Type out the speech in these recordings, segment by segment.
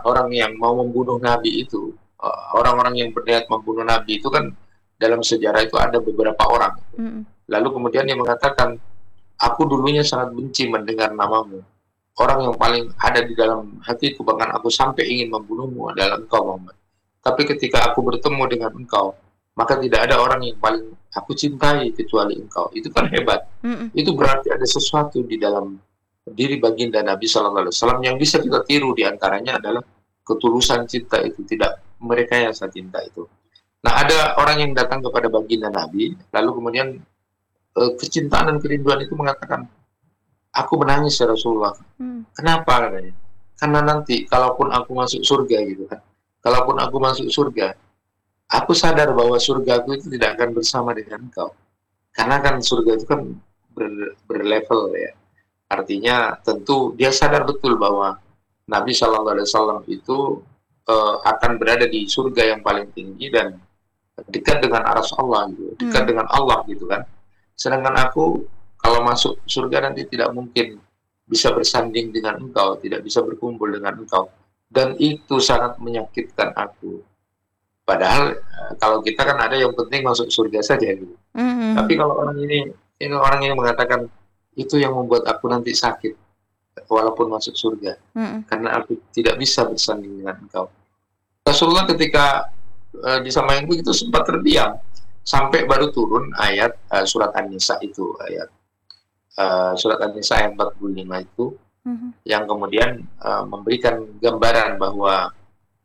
orang yang mau membunuh Nabi itu, orang-orang yang berniat membunuh Nabi itu kan dalam sejarah itu ada beberapa orang. Mm-mm. Lalu kemudian dia mengatakan, aku dulunya sangat benci mendengar namamu. Orang yang paling ada di dalam hatiku, bahkan aku sampai ingin membunuhmu adalah engkau Muhammad. Tapi ketika aku bertemu dengan engkau, maka tidak ada orang yang paling aku cintai kecuali engkau. Itu kan hebat. Mm-mm. Itu berarti ada sesuatu di dalam diri baginda Nabi Sallallahu Alaihi Wasallam yang bisa kita tiru. Di antaranya adalah ketulusan cinta itu, tidak merekayasa cinta itu. Nah, ada orang yang datang kepada baginda Nabi, lalu kemudian kecintaan dan kerinduan itu mengatakan, aku menangis ya Rasulullah. Mm. Kenapa katanya? Karena nanti kalaupun aku masuk surga gitu kan, kalaupun aku masuk surga, aku sadar bahwa surgaku itu tidak akan bersama dengan engkau. Karena kan surga itu kan berlevel ya. Artinya tentu dia sadar betul bahwa Nabi Shallallahu Alaihi Wasallam itu akan berada di surga yang paling tinggi dan dekat dengan arsy Allah gitu, dekat dengan Allah gitu kan. Sedangkan aku kalau masuk surga nanti tidak mungkin bisa bersanding dengan engkau, tidak bisa berkumpul dengan engkau. Dan itu sangat menyakitkan aku. Padahal kalau kita kan ada yang penting masuk surga saja gitu. Mm-mm. Tapi kalau orang ini orang yang mengatakan itu yang membuat aku nanti sakit walaupun masuk surga, Mm-mm. karena aku tidak bisa bersanding dengan engkau. Rasulullah ketika di Samayangku itu sempat terdiam sampai baru turun ayat surat An-Nisa itu, ayat surat An-Nisa ayat 45 itu, Mhm. yang kemudian memberikan gambaran bahwa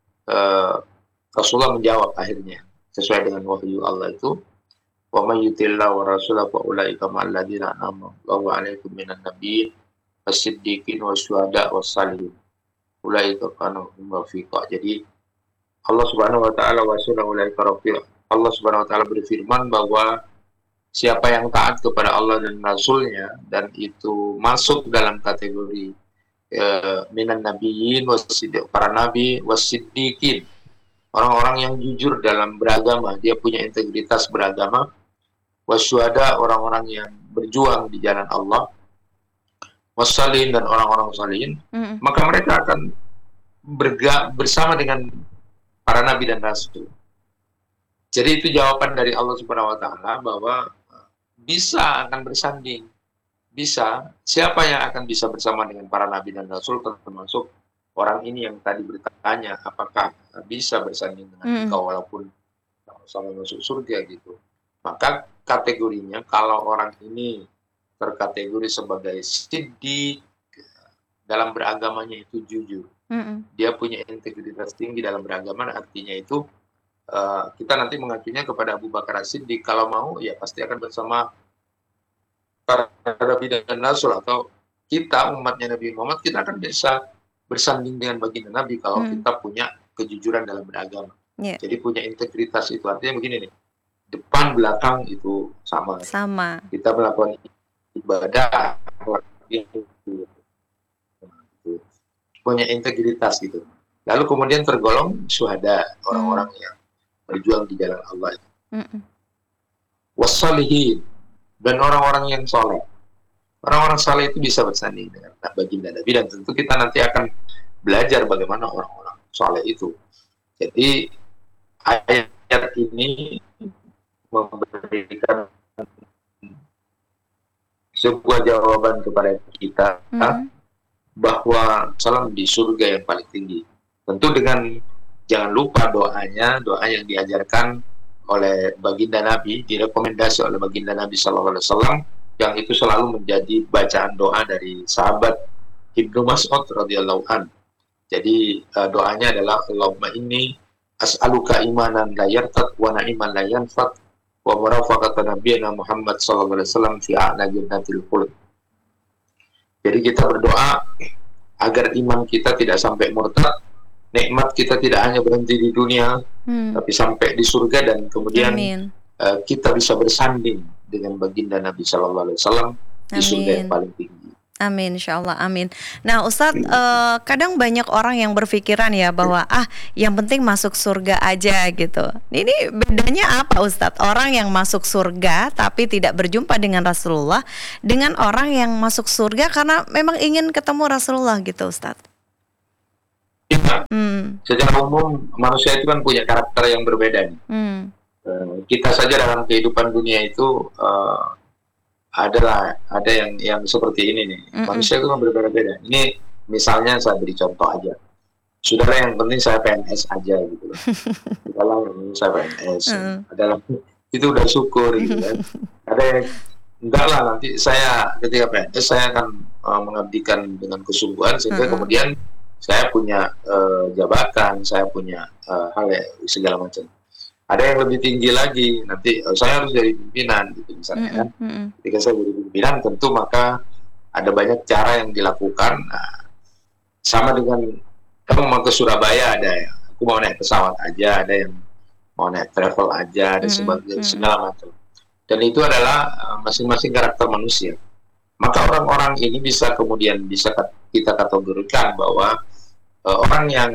Rasulullah menjawab akhirnya sesuai dengan wahyu Allah itu, wa may yuti'illah wa rasulahu fa ulaika ma'al ladzina an'ama Allahu 'alaihim minan nabiyyin was-siddiqin wasyuhada was-shalihin ulaika kanu hum rafiqa. Jadi Allah Subhanahu wa taala Allah Subhanahu wa taala berfirman bahwa siapa yang taat kepada Allah dan Rasulnya dan itu masuk dalam kategori minan nabiyyin was-siddiqin, para nabi, was-siddiqin, orang-orang yang jujur dalam beragama, dia punya integritas beragama, wasyuhada, orang-orang yang berjuang di jalan Allah, wassalihin, dan orang-orang salihin, Mm-mm. maka mereka akan bersama dengan para nabi dan rasul. Jadi itu jawaban dari Allah Subhanahu wa taala bahwa bisa akan bersanding. Bisa. Siapa yang akan bisa bersama dengan para nabi dan rasul, termasuk orang ini yang tadi bertanya apakah bisa bersanding dengan Mm-mm. engkau walaupun sama masuk surga gitu. Maka kategorinya kalau orang ini terkategori sebagai siddiq, dalam beragamanya itu jujur, Mm-mm. dia punya integritas tinggi dalam beragama, artinya itu kita nanti mengacunya kepada Abu Bakar As-Siddiq. Kalau mau ya pasti akan bersama para nabi dan rasul, atau kita umatnya Nabi Muhammad, kita akan bisa bersanding dengan baginda Nabi kalau Mm. kita punya kejujuran dalam beragama. Yeah. Jadi punya integritas itu artinya begini nih, depan belakang itu sama. Sama. Kita melakukan ibadah itu punya integritas gitu. Lalu kemudian tergolong syuhada, orang-orang yang berjuang di jalan Allah. Mm-mm. Wassalihin, dan orang-orang yang soleh. Orang-orang soleh itu bisa bersanding dengan baginda Nabi, dan tentu kita nanti akan belajar bagaimana orang-orang soleh itu. Jadi ayat ini memberikan sebuah jawaban kepada kita bahwa salam di surga yang paling tinggi. Tentu dengan jangan lupa doanya, doa yang diajarkan oleh baginda Nabi, direkomendasi oleh baginda Nabi Sallallahu Alaihi Wasallam, yang itu selalu menjadi bacaan doa dari sahabat Ibnu Mas'ud radhiyallahu an. Jadi doanya adalah Allahumma inni as'aluka imanan la yartad wa na'iman la yanfad wa murafaqatan nabiyina Muhammad sallallahu alaihi wasallam fi a'la jannatil khuld. Jadi kita berdoa agar iman kita tidak sampai murtad, nikmat kita tidak hanya berhenti di dunia, tapi sampai di surga, dan kemudian kita bisa bersanding dengan baginda Nabi sallallahu alaihi wasallam di surga yang paling tinggi. Amin, insyaallah, amin. Nah, Ustadz, kadang banyak orang yang berpikiran ya bahwa yang penting masuk surga aja gitu. Ini bedanya apa, Ustadz? Orang yang masuk surga tapi tidak berjumpa dengan Rasulullah, dengan orang yang masuk surga karena memang ingin ketemu Rasulullah gitu, Ustadz. Iya, Hmm. secara umum manusia itu kan punya karakter yang berbeda nih. Hmm. Kita saja dalam kehidupan dunia itu ada yang seperti ini nih. Mm-mm. Manusia itu kan berbeda-beda. Ini misalnya saya beri contoh aja. Sudahlah, yang penting saya PNS aja gitu loh. Sudahlah, yang penting saya PNS. Heeh. Adalah itu udah syukur gitu kan. Ada yang enggak lah, nanti saya ketika PNS saya akan mengabdikan dengan kesungguhan sehingga Heeh. kemudian saya punya jabatan, saya punya hal segala macam. Ada yang lebih tinggi lagi, nanti saya harus jadi pimpinan gitu misalnya kan. Mm-mm. Mm-mm. Ketika saya jadi pimpinan tentu maka ada banyak cara yang dilakukan. Nah, sama dengan kamu mau ke Surabaya, ada yang aku mau naik pesawat aja, ada yang mau naik travel aja, dan Mm-mm. sebagainya Mm-mm. segala macam. Dan itu adalah masing-masing karakter manusia. Maka orang-orang ini bisa kemudian bisa kita kategorikan bahwa orang yang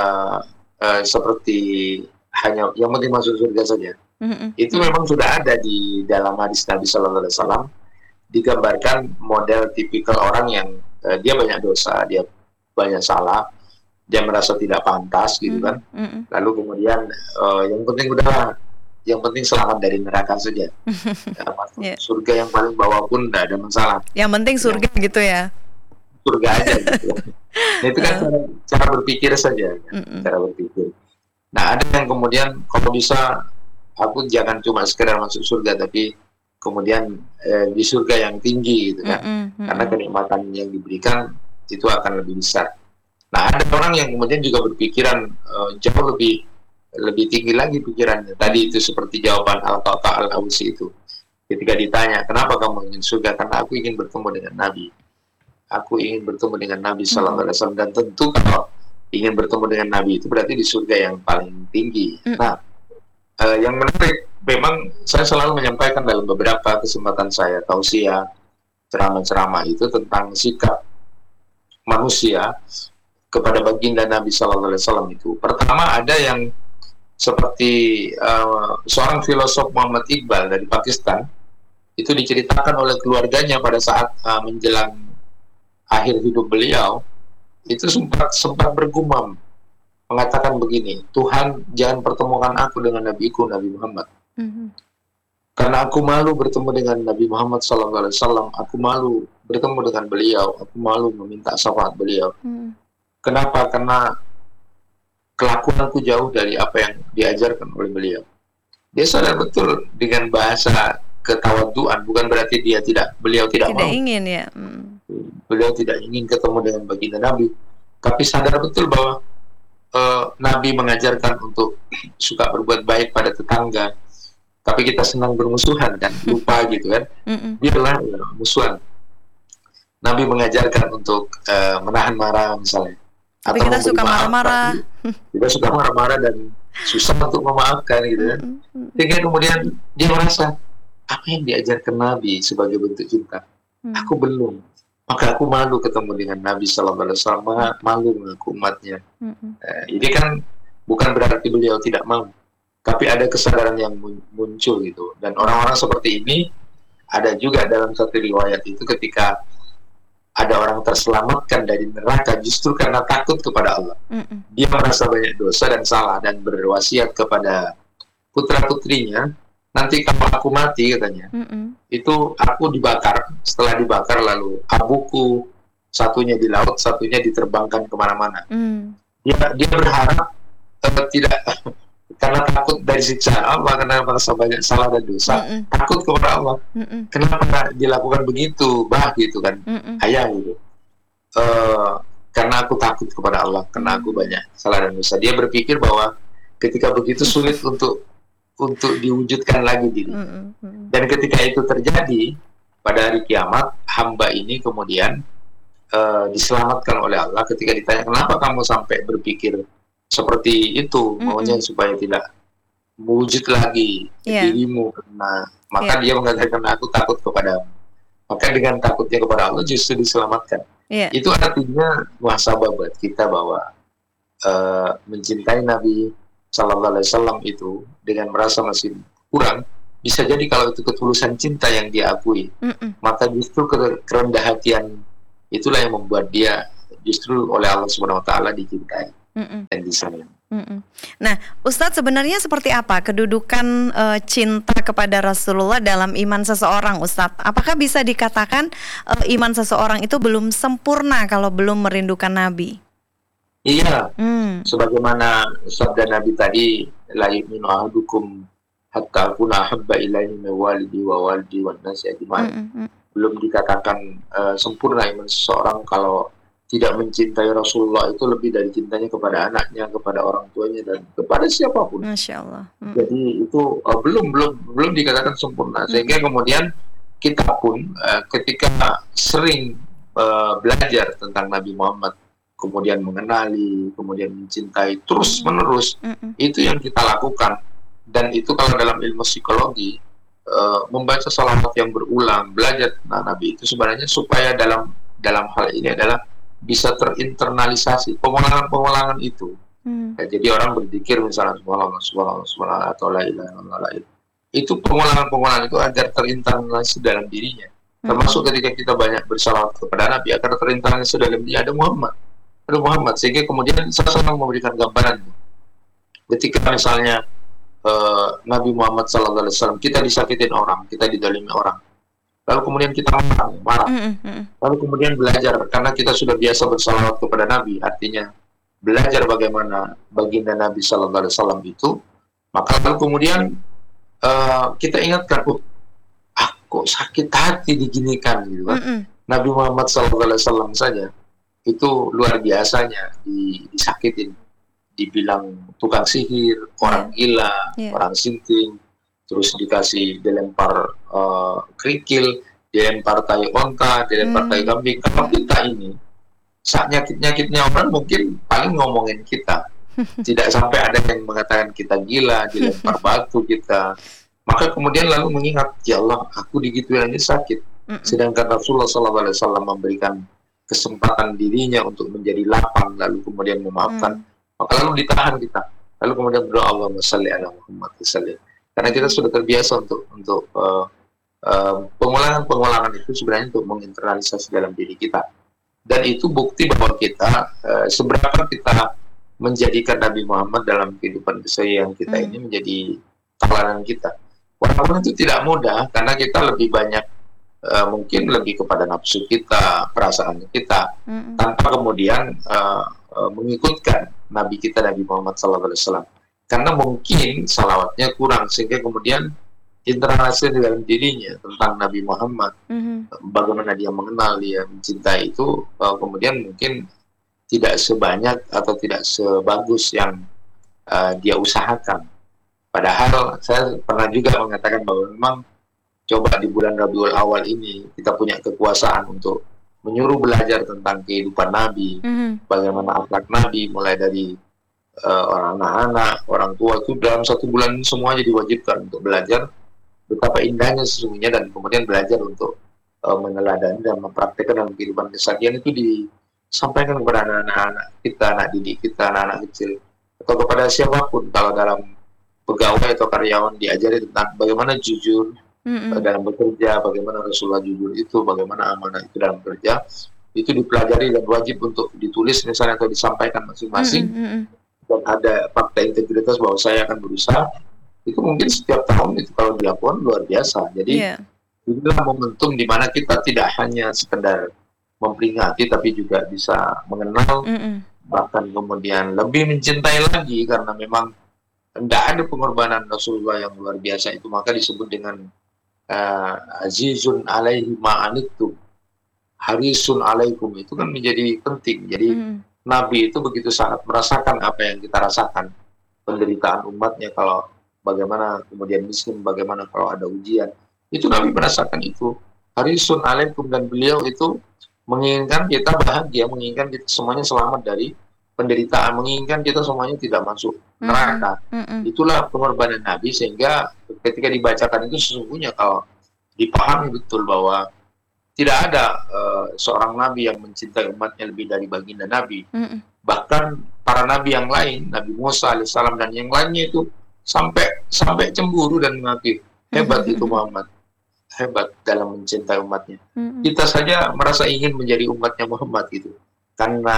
seperti hanya yang penting masuk surga saja. Mm-mm. Itu memang sudah ada di dalam hadis Nabi Sallallahu Alaihi Wasallam, digambarkan model tipikal orang yang dia banyak dosa, dia banyak salah, dia merasa tidak pantas gitu kan. Mm-mm. Lalu kemudian yang penting udahlah, yang penting selamat dari neraka saja. Masuk Yeah. surga yang paling bawah pun tidak ada masalah. Yang penting surga gitu ya. Surga aja gitu. Nah, itu kan cara berpikir saja, kan? Mm-mm. Cara berpikir. Nah, ada yang kemudian kalau bisa aku jangan cuma sekedar masuk surga, tapi kemudian di surga yang tinggi gitu kan. Mm-mm. Karena Mm-mm. kenikmatan yang diberikan itu akan lebih besar. Nah, ada orang yang kemudian juga berpikiran jauh lebih tinggi lagi pikirannya. Tadi itu seperti jawaban Al-Qata Al-Ausi itu. Ketika ditanya, kenapa kamu ingin surga? Karena aku ingin bertemu dengan Nabi. Aku ingin bertemu dengan Nabi Sallallahu Alaihi Wasallam. Dan tentu kalau ingin bertemu dengan Nabi itu berarti di surga yang paling tinggi. Nah, yang menarik, memang saya selalu menyampaikan dalam beberapa kesempatan saya tausiah, ceramah-ceramah itu tentang sikap manusia kepada baginda Nabi Sallallahu Alaihi Wasallam itu. Pertama, ada yang seperti seorang filosof Muhammad Iqbal dari Pakistan, itu diceritakan oleh keluarganya pada saat menjelang akhir hidup beliau, itu sempat bergumam, mengatakan begini, Tuhan jangan pertemukan aku dengan nabiku Nabi Muhammad. Karena aku malu bertemu dengan Nabi Muhammad SAW, aku malu bertemu dengan beliau, aku malu meminta syafaat beliau. Kenapa? Karena kelakuanku jauh dari apa yang diajarkan oleh beliau. Dia sadar betul dengan bahasa ketawaduan, bukan berarti beliau tidak mau. ingin ya. Beliau tidak ingin ketemu dengan baginda Nabi, tapi sadar betul bahwa Nabi mengajarkan untuk suka berbuat baik pada tetangga, tapi kita senang bermusuhan kan, lupa gitu kan. Biarlah musuhan. Nabi mengajarkan untuk menahan marah misalnya. Tapi kita suka marah-marah. Kita suka marah-marah dan susah untuk memaafkan gitu kan. Sehingga kemudian dia merasa apa yang diajarkan Nabi sebagai bentuk cinta, aku belum. Maka aku malu ketemu dengan Nabi Sallallahu Alaihi Wasallam, malu mengaku umatnya. Ini kan bukan berarti beliau tidak mau, tapi ada kesadaran yang muncul gitu. Dan orang-orang seperti ini ada juga dalam satu riwayat itu ketika ada orang terselamatkan dari neraka justru karena takut kepada Allah. Dia merasa banyak dosa dan salah dan berwasiat kepada putra-putrinya, nanti kalau aku mati katanya, itu aku dibakar. Setelah dibakar lalu abuku satunya di laut, satunya diterbangkan kemana-mana. Dia berharap tidak karena takut dari siksa Allah, karena merasa banyak salah dan dosa, takut kepada Allah. Kenapa dilakukan begitu, bah gitu kan, ayah gitu. Karena aku takut kepada Allah, karena aku banyak salah dan dosa. Dia berpikir bahwa ketika begitu sulit untuk diwujudkan lagi diri. Dan ketika itu terjadi pada hari kiamat, hamba ini kemudian diselamatkan oleh Allah ketika ditanya, kenapa kamu sampai berpikir seperti itu, maunya supaya tidak mewujud lagi dirimu, karena maka dia mengatakan aku takut kepadamu. Maka dengan takutnya kepada Allah justru diselamatkan. Itu artinya muhasabah buat kita bahwa mencintai Nabi Sallallahu Alaihi Wasallam itu dengan merasa masih kurang, bisa jadi kalau itu ketulusan cinta yang dia akui, maka justru kerendah hatian itulah yang membuat dia justru oleh Allah Subhanahu Wa Taala dicintai. Mm-mm. dan disayang. Mm-mm. Nah, Ustadz sebenarnya seperti apa kedudukan cinta kepada Rasulullah dalam iman seseorang, Ustadz? Apakah bisa dikatakan iman seseorang itu belum sempurna kalau belum merindukan Nabi? Iya, Hmm. sebagaimana sabda Nabi tadi, la yu'minu ahadukum hatta akuna habba ilaihi min walidi wa walidi wan nasi ajma'in. Mm-mm. Belum dikatakan sempurna iman seseorang kalau tidak mencintai Rasulullah itu lebih dari cintanya kepada anaknya, kepada orang tuanya, dan kepada siapapun. Masya Allah. Mm-mm. Jadi itu belum dikatakan sempurna. Sehingga kemudian kita pun ketika sering belajar tentang Nabi Muhammad, kemudian mengenali, kemudian mencintai terus menerus, Mm-mm. itu yang kita lakukan. Dan itu kalau dalam ilmu psikologi, membaca salawat yang berulang, belajar tentang Nabi itu sebenarnya supaya dalam hal ini adalah bisa terinternalisasi pengulangan itu. Ya, jadi orang berzikir misalnya subhanallah atau la ilaha illallah, itu pengulangan itu agar terinternalisasi dalam dirinya. Termasuk ketika kita banyak bersalawat kepada Nabi agar terinternalisasi dalam diri ada Muhammad, sehingga kemudian saya senang memberikan gambaran ketika misalnya Nabi Muhammad SAW, kita disakitin orang, kita didolimi orang, lalu kemudian kita marah, lalu kemudian belajar karena kita sudah biasa bersalawat kepada Nabi, artinya belajar bagaimana baginda Nabi Sallallahu Alaihi Wasallam itu, maka lalu kemudian kita ingatkan, kok sakit hati diginikan gitu kan. Nabi Muhammad Sallallahu Alaihi Wasallam saja itu luar biasanya disakitin, dibilang tukang sihir, orang gila, orang sinting, terus dilempar kerikil, dilempar tai onta, dilempar tai kambing. Kalau kita ini saat nyakit-nyakitnya orang mungkin paling ngomongin kita, tidak sampai ada yang mengatakan kita gila, dilempar batu kita. Maka kemudian lalu mengingat, ya Allah, aku digituin aja sakit. Sedangkan Rasulullah SAW memberikan kesempatan dirinya untuk menjadi lapang, lalu kemudian memaafkan. Maka lalu ditahan kita. Lalu kemudian berdoa, Allahumma shalli ala Muhammad salli. Karena kita sudah terbiasa untuk pengulangan itu sebenarnya untuk menginternalisasi dalam diri kita. Dan itu bukti bahwa kita seberapa kita menjadikan Nabi Muhammad dalam kehidupan keseharian kita ini menjadi tauladan kita. Walaupun itu tidak mudah, karena kita lebih banyak mungkin lebih kepada nafsu kita, perasaan kita, tanpa kemudian mengikutkan Nabi kita, Nabi Muhammad SAW. Karena mungkin salawatnya kurang, sehingga kemudian internalisasi di dalam dirinya tentang Nabi Muhammad, bagaimana dia mengenal, dia mencintai itu, kemudian mungkin tidak sebanyak atau tidak sebagus yang dia usahakan. Padahal saya pernah juga mengatakan bahwa memang coba di bulan Rabiul Awal ini kita punya kekuasaan untuk menyuruh belajar tentang kehidupan Nabi, bagaimana akhlak Nabi, mulai dari orang anak-anak, orang tua, itu dalam satu bulan semuanya diwajibkan untuk belajar betapa indahnya sesungguhnya, dan kemudian belajar untuk meneladani dan mempraktekkan dalam kehidupan keseharian itu disampaikan kepada anak-anak kita, anak didik kita, anak-anak kecil, atau kepada siapapun. Kalau dalam pegawai atau karyawan diajari tentang bagaimana jujur dalam bekerja, bagaimana Rasulullah jujur itu, bagaimana amanah itu dalam bekerja, itu dipelajari dan wajib untuk ditulis misalnya atau disampaikan masing-masing, dan ada fakta integritas bahwa saya akan berusaha. Itu mungkin setiap tahun itu kalau dilakukan luar biasa. Jadi inilah momentum di mana kita tidak hanya sekedar memperingati, tapi juga bisa mengenal, bahkan kemudian lebih mencintai lagi, karena memang tidak ada pengorbanan Rasulullah yang luar biasa itu. Maka disebut dengan azizun alaihi ma'anittum, harisun alaikum, itu kan menjadi penting. Jadi Nabi itu begitu sangat merasakan apa yang kita rasakan, penderitaan umatnya, kalau bagaimana kemudian miskin, bagaimana kalau ada ujian, itu Nabi merasakan itu, harisun alaikum, dan beliau itu menginginkan kita bahagia, menginginkan kita semuanya selamat dari penderitaan, menginginkan kita semuanya tidak masuk neraka. Itulah pengorbanan Nabi, sehingga ketika dibacakan itu sesungguhnya kalau dipahami betul bahwa tidak ada seorang Nabi yang mencintai umatnya lebih dari baginda Nabi. Bahkan para Nabi yang lain, Nabi Musa alaihissalam dan yang lainnya itu sampai cemburu dan mengakui, hebat itu Muhammad, hebat dalam mencintai umatnya. Kita saja merasa ingin menjadi umatnya Muhammad gitu, karena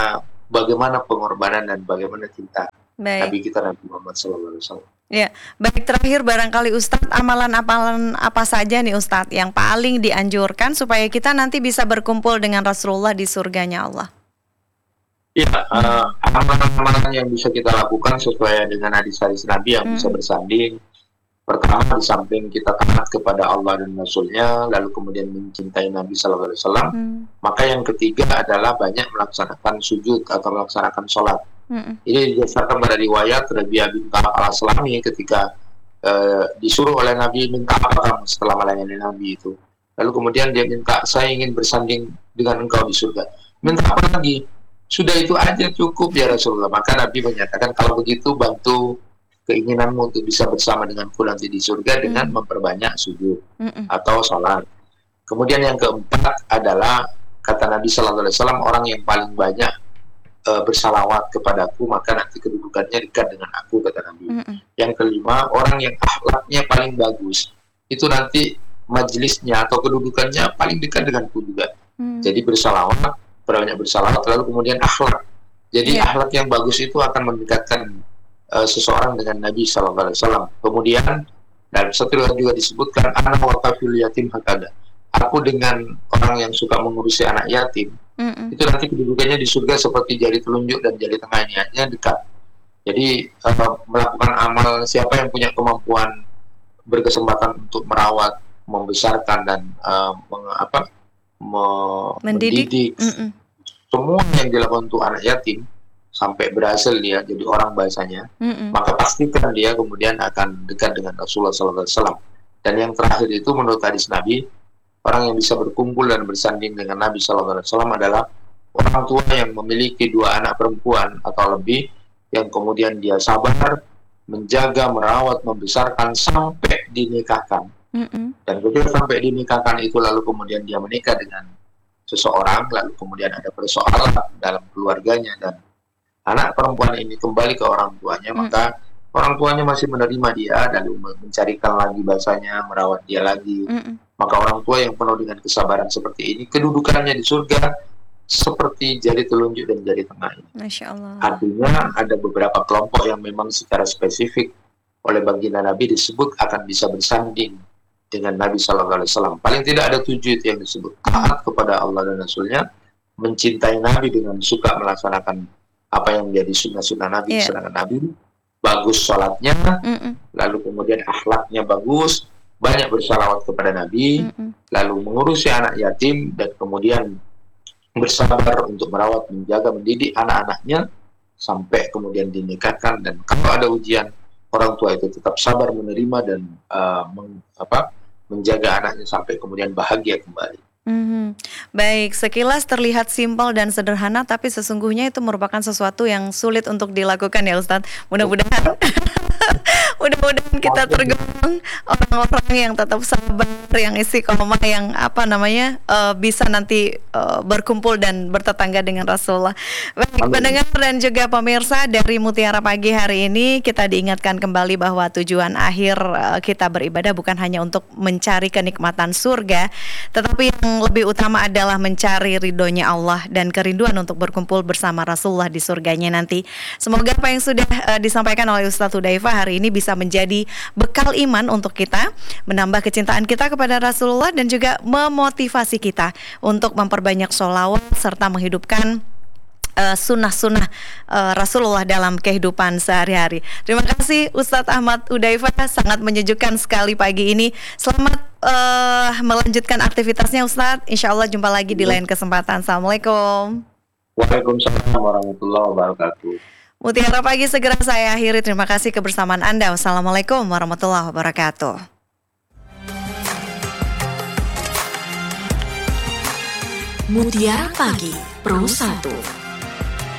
bagaimana pengorbanan dan bagaimana cinta Baik. Nabi kita Nabi Muhammad SAW. Ya, baik, terakhir barangkali Ustadz, amalan-amalan apa saja nih Ustadz yang paling dianjurkan supaya kita nanti bisa berkumpul dengan Rasulullah di surganya Allah? Ya, amalan-amalan yang bisa kita lakukan sesuai dengan hadis-hadis Nabi yang bisa bersanding. Pertama, di samping kita taat kepada Allah dan Rasulnya, lalu kemudian mencintai Nabi SAW, maka yang ketiga adalah banyak melaksanakan sujud atau melaksanakan sholat. Ini didasarkan pada riwayat Rabi'ah bin Ka'ab al-Aslami ketika disuruh oleh Nabi, minta apa kamu setelah melayani Nabi itu. Lalu kemudian dia minta, saya ingin bersanding dengan engkau di surga. Minta apa lagi? Sudah itu aja cukup ya Rasulullah. Maka Nabi menyatakan, kalau begitu bantu keinginanmu untuk bisa bersama denganku nanti di surga dengan memperbanyak sujud atau salat. Kemudian yang keempat adalah kata Nabi SAW, orang yang paling banyak bersalawat kepadaku maka nanti kedudukannya dekat dengan aku, kata Nabi. Yang kelima, orang yang akhlaknya paling bagus itu nanti majelisnya atau kedudukannya paling dekat denganku juga. Jadi bersalawat, banyak bersalawat, lalu kemudian akhlak. Jadi akhlak yang bagus itu akan mendekatkan seseorang dengan Nabi SAW. Kemudian dalam satu riwayat juga disebutkan, ana wa kafil yatim hakada. Aku dengan orang yang suka mengurusi anak yatim, itu nanti kedudukannya di surga seperti jari telunjuk dan jari tengahnya dekat. Jadi melakukan amal, siapa yang punya kemampuan berkesempatan untuk merawat, membesarkan dan mendidik semua yang dilakukan untuk anak yatim sampai berhasil dia jadi orang bahasanya, maka pastikan dia kemudian akan dekat dengan Rasulullah SAW. Dan yang terakhir itu menurut hadis Nabi, orang yang bisa berkumpul dan bersanding dengan Nabi SAW adalah orang tua yang memiliki 2 anak perempuan atau lebih, yang kemudian dia sabar, menjaga, merawat, membesarkan sampai dinikahkan. Dan ketika sampai dinikahkan itu lalu kemudian dia menikah dengan seseorang, lalu kemudian ada persoalan dalam keluarganya dan anak perempuan ini kembali ke orang tuanya, maka orang tuanya masih menerima dia dan mencarikan lagi bahasanya, merawat dia lagi. Maka orang tua yang penuh dengan kesabaran seperti ini, kedudukannya di surga seperti jari telunjuk dan jari tengah ini. Masya Allah. Artinya ada beberapa kelompok yang memang secara spesifik oleh baginda Nabi disebut akan bisa bersanding dengan Nabi SAW. Paling tidak ada 7 itu yang disebut. Taat kepada Allah dan Rasulnya, mencintai Nabi dengan suka melaksanakan apa yang menjadi sunnah-sunnah Nabi, sedangkan Nabi bagus sholatnya, lalu kemudian akhlaknya bagus, banyak bersalawat kepada Nabi, lalu mengurusi anak yatim, dan kemudian bersabar untuk merawat, menjaga, mendidik anak-anaknya sampai kemudian dinikahkan. Dan kalau ada ujian, orang tua itu tetap sabar menerima dan menjaga anaknya sampai kemudian bahagia kembali. Baik, sekilas terlihat simpel dan sederhana, tapi sesungguhnya itu merupakan sesuatu yang sulit untuk dilakukan ya Ustadz. Mudah-mudahan mudah-mudahan kita tergolong orang-orang yang tetap sabar, yang istiqomah, yang bisa nanti berkumpul dan bertetangga dengan Rasulullah. Baik, pendengar dan juga pemirsa dari Mutiara Pagi hari ini, kita diingatkan kembali bahwa tujuan akhir kita beribadah bukan hanya untuk mencari kenikmatan surga, tetapi yang lebih utama adalah mencari ridhonya Allah dan kerinduan untuk berkumpul bersama Rasulullah di surganya nanti. Semoga apa yang sudah disampaikan oleh Ustadz Hudzaifah hari ini bisa menjadi bekal iman untuk kita, menambah kecintaan kita kepada Rasulullah dan juga memotivasi kita untuk memperbanyak sholawat serta menghidupkan sunnah-sunnah Rasulullah dalam kehidupan sehari-hari. Terima kasih Ustadz Ahmad Hudzaifah, sangat menyejukkan sekali pagi ini. Selamat melanjutkan aktivitasnya Ustadz. Insya Allah jumpa lagi di lain kesempatan. Assalamualaikum. Waalaikumsalam warahmatullahi wabarakatuh. Mutiara Pagi segera saya akhiri. Terima kasih kebersamaan Anda. Wassalamualaikum warahmatullahi wabarakatuh. Mutiara Pagi Pro 1.